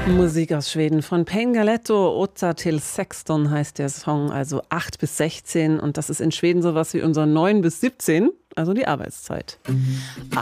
Musik aus Schweden von Pain Galetto, 8 till 16 heißt der Song, also 8 bis 16. Und das ist in Schweden sowas wie unser 9 bis 17, also die Arbeitszeit.